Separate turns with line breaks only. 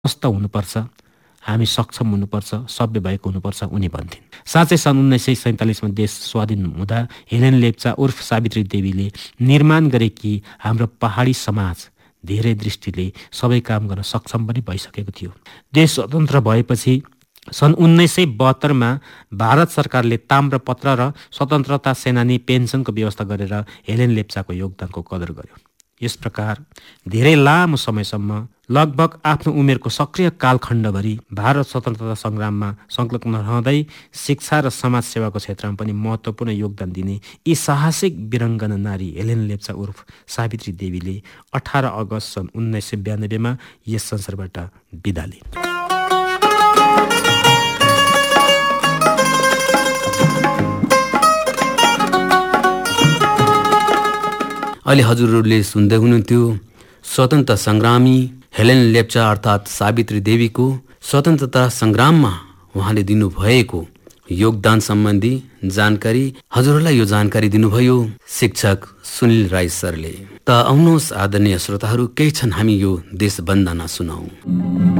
स्वस्थ हुनुपर्छ, हामी सक्षम हुनुपर्छ, सभ्य भएको हुनुपर्छ उनी भन्थिन्। साँच्चै सन् 1947मा देश स्वाधीन हुँदा हेलेन लेप्चा उर्फ सावित्री देवीले निर्माण गरेकी हाम्रो पहाडी समाज धेरै दृष्टिले सबै काम गर्न सक्षम पनि भइसकेको थियो। देश स्वतन्त्र भएपछि सन् 1972मा भारत सरकारले ताम्रपत्र र स्वतन्त्रता सेनानी पेन्सनको व्यवस्था गरेर हेलेन लेप्चाको योगदानको कदर गर्यो। यस प्रकार धेरै लामो समयसम्म लगभग आफ्नो उमेरको सक्रिय कालखण्डभरि भारत स्वतन्त्रता सङ्ग्राममा संलग्न रहँदै शिक्षा र समाजसेवाको क्षेत्रमा पनि महत्त्वपूर्ण योगदान दिने यी साहसिक वीरङ्गना नारी हेलेन लेप्चा उर्फ सावित्री देवीले 18 अगस्त सन् 1992मा यस संसारबाट बिदा लिइन्।
अहिले हजुरहरूले सुन्दै हुनुहुन्थ्यो स्वतन्त्र सङ्ग्रामी हेलेन लेप्चा अर्थात् सावित्री देवीको स्वतन्त्रता सङ्ग्राममा उहाँले दिनुभएको योगदान सम्बन्धी जानकारी। हजुरहरूलाई यो जानकारी दिनुभयो शिक्षक सुनिल राई सरले। त आउनुहोस् आदरणीय श्रोताहरू, केही छन् हामी यो देश वन्दना सुनाऊ।